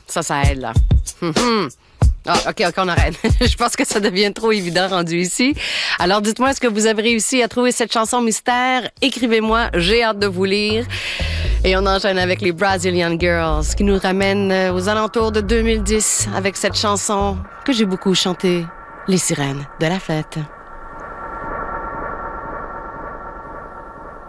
Ça aide, là. Ah, OK, on arrête. Je pense que ça devient trop évident rendu ici. Alors, dites-moi, est-ce que vous avez réussi à trouver cette chanson mystère? Écrivez-moi, j'ai hâte de vous lire. Et on enchaîne avec les Brazilian Girls qui nous ramènent aux alentours de 2010 avec cette chanson que j'ai beaucoup chantée, Les sirènes de la fête.